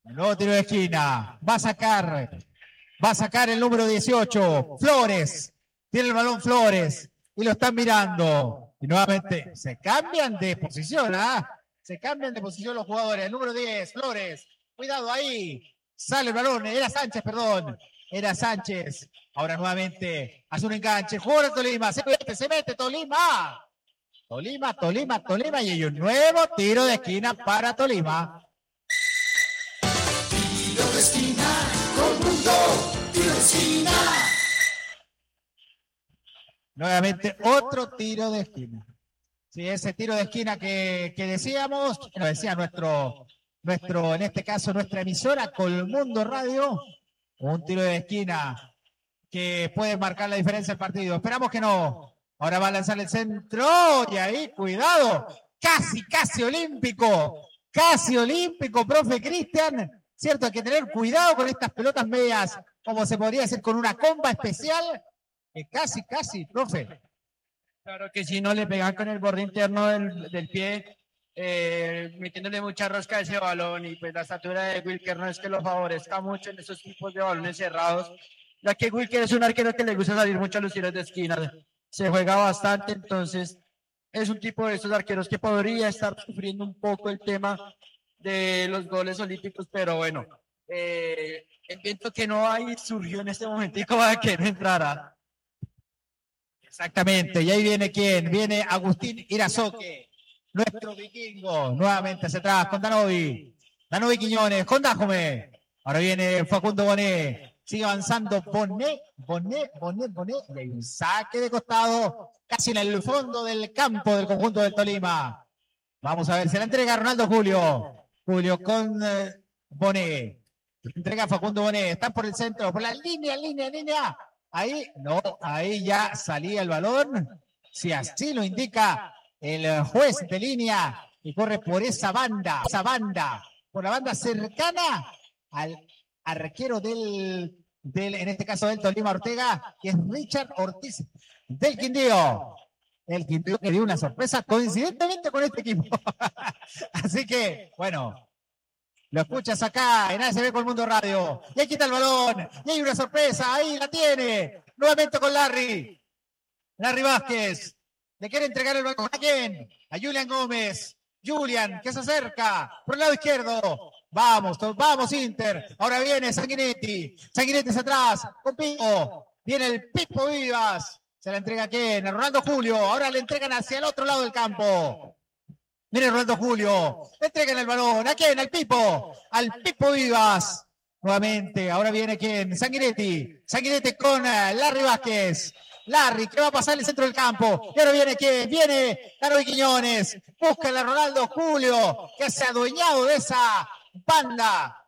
El nuevo tiro de esquina. Va a sacar el número 18. Flores. Tiene el balón Flores. Y lo están mirando. Y nuevamente se cambian de posición, ¿ah? Se cambian de posición los jugadores. El número 10, Flores. Cuidado ahí. Sale el balón. Era Sánchez, perdón. Era Sánchez. Ahora nuevamente hace un enganche. Juega el Tolima. Se mete Tolima. Tolima. Y hay un nuevo tiro de esquina para Tolima. Tiro de esquina, conjunto, tiro de esquina. Nuevamente otro tiro de esquina. Sí, ese tiro de esquina que decíamos, lo decía nuestro, en este caso, nuestra emisora Colmundo Radio, un tiro de esquina que puede marcar la diferencia del partido. Esperamos que no. Ahora va a lanzar el centro y ahí, cuidado, casi olímpico, profe Cristian. Cierto, hay que tener cuidado con estas pelotas medias, como se podría decir, con una comba especial, casi, profe. Claro que si no le pegan con el borde interno del pie, metiéndole mucha rosca a ese balón, y pues la estatura de Wilker no es que lo favorezca mucho en esos tipos de balones cerrados, ya que Wilker es un arquero que le gusta salir mucho a los tiros de esquina, se juega bastante, entonces es un tipo de esos arqueros que podría estar sufriendo un poco el tema de los goles olímpicos, pero bueno, el viento que no hay surgió en este momentico para que no entrara. Exactamente, y ahí viene ¿quién? Viene Agustín Irazoque, nuestro vikingo, nuevamente hacia atrás con Danovi Quiñones, con Dájome. Ahora viene Facundo Bonet, sigue avanzando Bonet, y hay un saque de costado, casi en el fondo del campo del conjunto del Tolima. Vamos a ver, se la entrega Ronaldo Julio con Bonet, entrega Facundo Bonet, están por el centro, por la línea. Ahí, no, ahí ya salía el balón, si así lo indica el juez de línea, y corre por esa banda, por la banda cercana al arquero del en este caso del Tolima Ortega, que es Richard Ortiz del Quindío. El Quindío que dio una sorpresa coincidentemente con este equipo. Así que, bueno, lo escuchas acá en ASB Colmundo Radio. Y ahí quita el balón. Y hay una sorpresa. Ahí la tiene. Nuevamente con Larry Vázquez. Le quiere entregar el balón. ¿A quién? A Julian Gómez. Julian, que se acerca por el lado izquierdo. Vamos Inter. Ahora viene Sanguinetti hacia atrás. Con Pipo. Viene el Pipo Vivas. Se la entrega a quién? A Rolando Julio. Ahora le entregan hacia el otro lado del campo. Viene Rolando Julio, le entregan el balón, ¿a quién? Al Pipo Vivas, nuevamente, ahora viene ¿quién? Sanguinetti con Larry Vázquez, Larry, que va a pasar el centro del campo, y ahora viene ¿quién? Viene Daroy Quiñones, busca a Rolando Julio, que se ha adueñado de esa banda,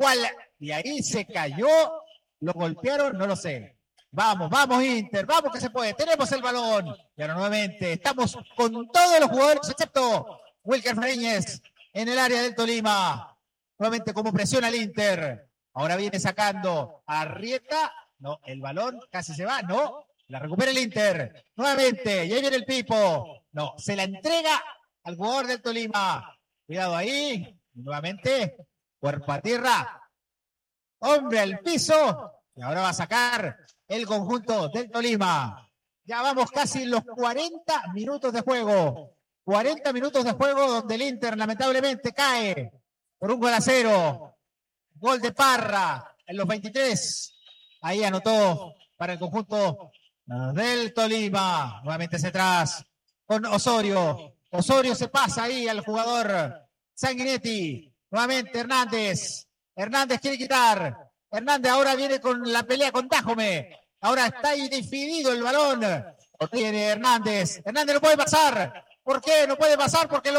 y ahí se cayó, lo golpearon, no lo sé. Vamos Inter, vamos que se puede, tenemos el balón, y ahora nuevamente, estamos con todos los jugadores, excepto Wilker Fereñez en el área del Tolima. Nuevamente como presiona el Inter. Ahora viene sacando a Arrieta. No, el balón casi se va. No, la recupera el Inter. Nuevamente, y ahí viene el Pipo. No, se la entrega al jugador del Tolima. Cuidado ahí. Nuevamente, cuerpo a tierra. Hombre al piso. Y ahora va a sacar el conjunto del Tolima. Ya vamos casi en los 40 minutos de juego. 40 minutos de juego donde el Inter lamentablemente cae por 1-0. Gol de Parra en los 23. Ahí anotó para el conjunto del Tolima. Nuevamente hacia atrás con Osorio. Osorio se pasa ahí al jugador Sanguinetti. Nuevamente Hernández. Hernández quiere quitar. Hernández ahora viene con la pelea con Dájome. Ahora está ahí dividido el balón. Lo tiene Hernández. Hernández no puede pasar. ¿Por qué no puede pasar? Porque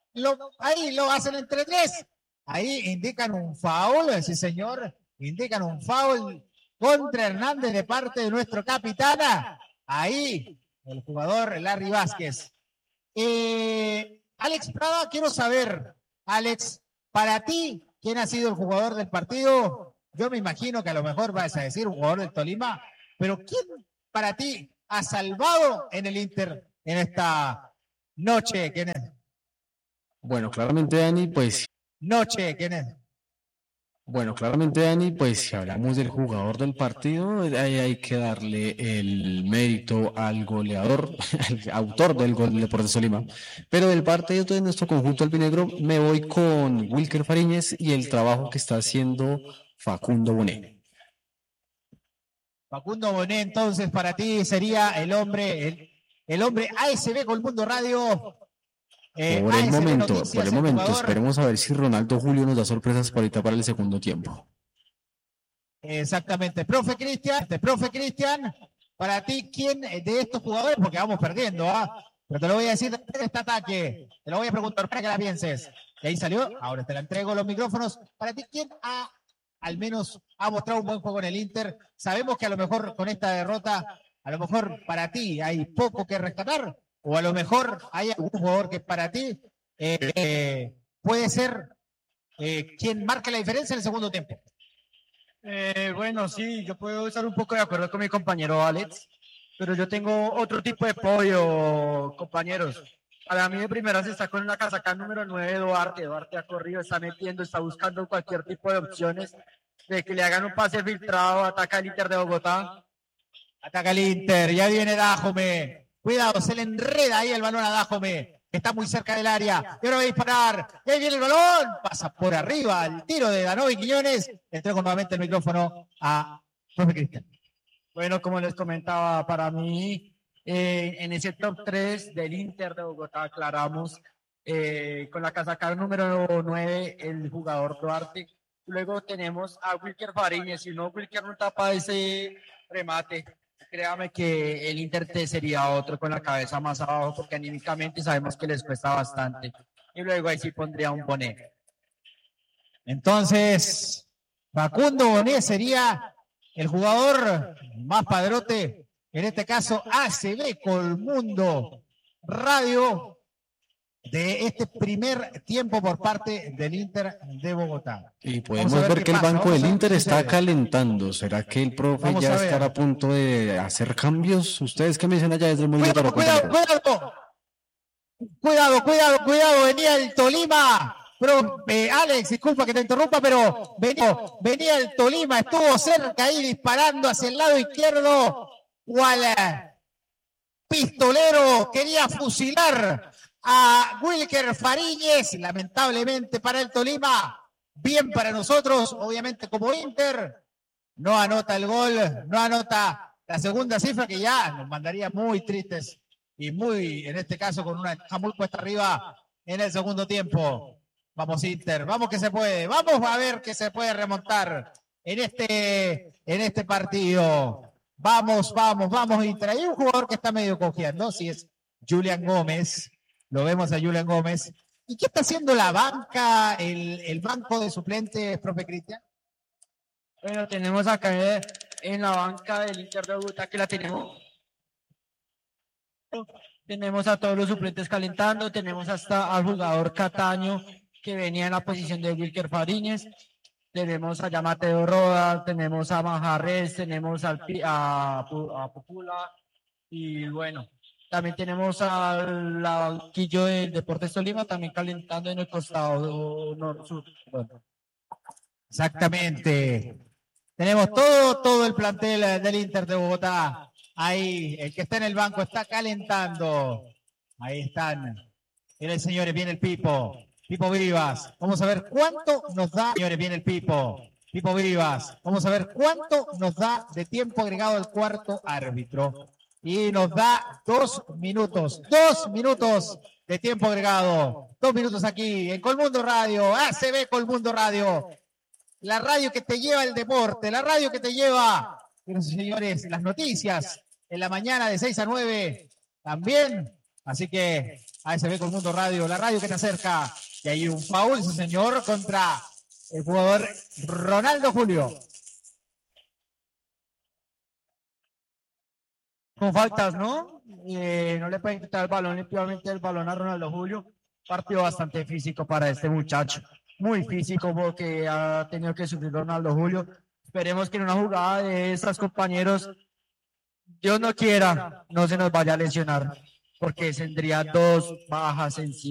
ahí lo hacen entre tres. Ahí indican un foul, sí señor. Indican un foul contra Hernández de parte de nuestro capitana. Ahí el jugador Larry Vázquez. Alex Prada, quiero saber, Alex, para ti, ¿quién ha sido el jugador del partido? Yo me imagino que a lo mejor vas a decir un jugador del Tolima, pero ¿quién para ti ha salvado en el Inter en esta noche? ¿Quién es? Bueno, claramente, Dani, pues... Noche, ¿quién es? Bueno, claramente, Dani, pues si hablamos del jugador del partido, ahí hay que darle el mérito al goleador, al autor del gol del Deportes Tolima. Pero del partido de nuestro conjunto albinegro, me voy con Wilker Fariñez y el trabajo que está haciendo Facundo Bonet. Facundo Bonet, entonces, para ti sería el hombre ASB Colmundo Radio. Por el ASB momento, Noticias, el jugador. esperemos a ver si Ronaldo Julio nos da sorpresas para ahorita para el segundo tiempo. Exactamente. Profe Cristian, para ti, ¿quién de estos jugadores? Porque vamos perdiendo, ¿ah? Pero te lo voy a decir después de este ataque. Te lo voy a preguntar para que la pienses. Y ahí salió. Ahora te la entrego los micrófonos. Para ti, ¿quién al menos ha mostrado un buen juego en el Inter? Sabemos que a lo mejor con esta derrota, a lo mejor para ti hay poco que rescatar, o a lo mejor hay algún jugador que para ti puede ser quien marque la diferencia en el segundo tiempo. Bueno, sí, yo puedo estar un poco de acuerdo con mi compañero Alex, pero yo tengo otro tipo de pollo, compañeros. Para mí de primera se está con la casaca número 9, Duarte. Duarte ha corrido, está metiendo, está buscando cualquier tipo de opciones, de que le hagan un pase filtrado, ataca el Inter de Bogotá. Ataca el Inter, ya viene Dájome. Cuidado, se le enreda ahí el balón a Dájome. Está muy cerca del área. Y ahora va a disparar. Y ahí viene el balón. Pasa por arriba el tiro de Danovi Quiñones. Le entrego nuevamente el micrófono a profe Cristian. Bueno, como les comentaba, para mí, en ese top 3 del Inter de Bogotá, aclaramos con la casaca número 9, el jugador Duarte. Luego tenemos a Wilker Fariñez. Si no, Wilker no tapa ese remate, créame que el Inter sería otro con la cabeza más abajo, porque anímicamente sabemos que les cuesta bastante. Y luego ahí sí pondría un Bonet. Entonces, Facundo Bonet sería el jugador más padrote, en este caso ACB Colmundo Radio, de este primer tiempo por parte del Inter de Bogotá. Y podemos ver que el banco del Inter está calentando. ¿Será que el profe ya estará a punto de hacer cambios? ¿Ustedes qué me dicen allá desde el Molino? Cuidado, venía el Tolima. Pero, Alex, disculpa que te interrumpa, pero venía el Tolima, estuvo cerca ahí disparando hacia el lado izquierdo, cual pistolero quería fusilar a Wilker Fariñez. Lamentablemente para el Tolima, bien para nosotros, obviamente como Inter, no anota el gol, no anota la segunda cifra, que ya nos mandaría muy tristes y muy, en este caso, con una muy puesta arriba en el segundo tiempo. Vamos Inter, vamos que se puede, vamos a ver que se puede remontar en este partido. Vamos Inter. Hay un jugador que está medio cojeando, si es Julián Gómez, lo vemos a Julián Gómez. ¿Y qué está haciendo la banca, el banco de suplentes, profe Cristian? Bueno, tenemos acá en la banca del Inter de Bogotá, que la tenemos. Tenemos a todos los suplentes calentando, tenemos hasta al jugador Cataño, que venía en la posición de Wilker Fariñez, tenemos allá a Mateo Rodas, tenemos a Manjarres, tenemos a Popula, y bueno, también tenemos al banquillo del Deportes Tolima, también calentando en el costado sur. Bueno. Exactamente. Tenemos todo el plantel del Inter de Bogotá. Ahí, el que está en el banco está calentando. Ahí están. Miren, señores, viene el Pipo Vivas. Vamos a ver cuánto nos da. Señores, viene el Pipo Vivas. Vamos a ver cuánto nos da de tiempo agregado el cuarto árbitro. Y nos da 2 minutos. 2 minutos de tiempo agregado. 2 minutos aquí en Colmundo Radio. ACB Colmundo Radio. La radio que te lleva el deporte. La radio que te lleva, señores, las noticias en la mañana de 6 a 9 también. Así que ASB Colmundo Radio, la radio que te acerca. Y hay un foul, ese señor, contra el jugador Ronaldo Julio. Con faltas, ¿no? No le pueden quitar el balón, limpiamente el balón a Ronaldo Julio. Partido bastante físico para este muchacho. Muy físico porque ha tenido que sufrir Ronaldo Julio. Esperemos que en una jugada de estas, compañeros, Dios no quiera, no se nos vaya a lesionar, porque tendría 2 bajas encima.